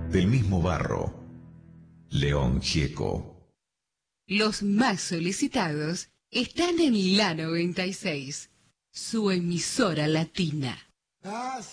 del mismo barro. León Gieco. Los más solicitados están en la 96, su emisora latina.